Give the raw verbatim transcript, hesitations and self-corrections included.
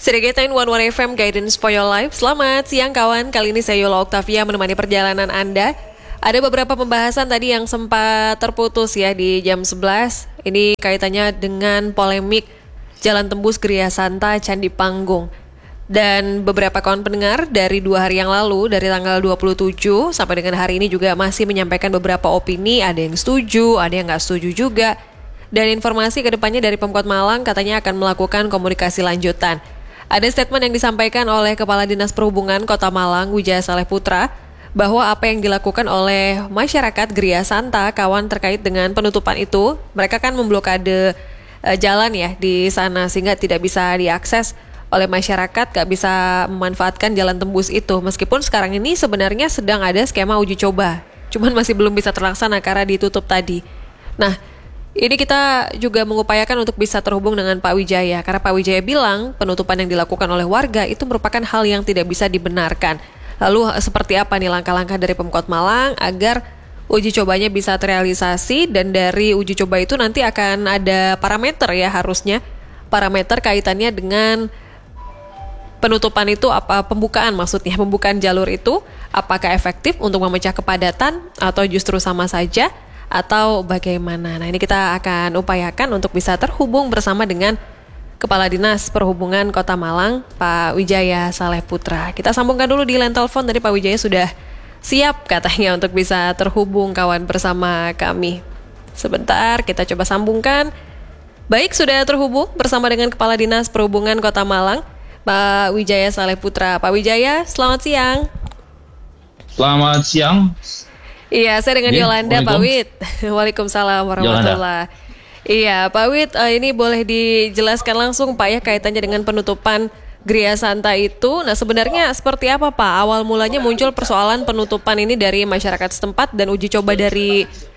Sedikitain One One F M Guidance for Your Life. Selamat siang kawan, kali ini saya Yola Octavia menemani perjalanan Anda. Ada beberapa pembahasan tadi yang sempat terputus ya di jam sebelas. Ini kaitannya dengan polemik Jalan Tembus Gria Santa Candi Panggung. Dan beberapa kawan pendengar dari dua hari yang lalu, dari tanggal dua puluh tujuh sampai dengan hari ini juga masih menyampaikan beberapa opini. Ada yang setuju, ada yang nggak setuju juga. Dan informasi kedepannya dari Pemkot Malang katanya akan melakukan komunikasi lanjutan. Ada statement yang disampaikan oleh Kepala Dinas Perhubungan Kota Malang, Wijaya Saleh Putra, bahwa apa yang dilakukan oleh masyarakat Gria Santa kawan terkait dengan penutupan itu, mereka kan memblokade uh, jalan ya di sana sehingga tidak bisa diakses oleh masyarakat, gak bisa memanfaatkan jalan tembus itu. Meskipun sekarang ini sebenarnya sedang ada skema uji coba, cuman masih belum bisa terlaksana karena ditutup tadi. Nah, ini kita juga mengupayakan untuk bisa terhubung dengan Pak Wijaya, karena Pak Wijaya bilang penutupan yang dilakukan oleh warga itu merupakan hal yang tidak bisa dibenarkan. Lalu seperti apa nih langkah-langkah dari Pemkot Malang agar uji cobanya bisa terrealisasi, dan dari uji coba itu nanti akan ada parameter ya, harusnya parameter kaitannya dengan penutupan itu, apa pembukaan maksudnya, pembukaan jalur itu apakah efektif untuk memecah kepadatan atau justru sama saja, atau bagaimana. Nah, ini kita akan upayakan untuk bisa terhubung bersama dengan Kepala Dinas Perhubungan Kota Malang, Pak Wijaya Saleh Putra. Kita sambungkan dulu di line telepon. Tadi Pak Wijaya sudah siap katanya untuk bisa terhubung kawan bersama kami. Sebentar, kita coba sambungkan. Baik, sudah terhubung bersama dengan Kepala Dinas Perhubungan Kota Malang, Pak Wijaya Saleh Putra. Pak Wijaya, selamat siang. Selamat siang. Iya, saya dengan Ini, Yolanda, Pak Wid. Waalaikumsalam warahmatullahi. Iya, Pak Wid, uh, ini boleh dijelaskan langsung Pak ya kaitannya dengan penutupan Gria Santa itu. Nah, sebenarnya seperti apa Pak? Awal mulanya muncul persoalan penutupan ini dari masyarakat setempat dan uji coba dari